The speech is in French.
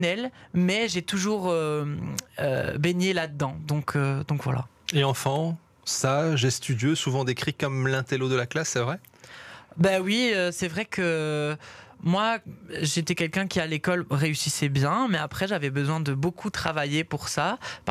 mais j'ai toujours baigné là-dedans. Donc voilà. Et enfant, sage et studieux, souvent décrit comme l'intello de la classe, c'est vrai? Ben oui, c'est vrai que moi, j'étais quelqu'un qui à l'école réussissait bien, mais après j'avais besoin de beaucoup travailler pour ça.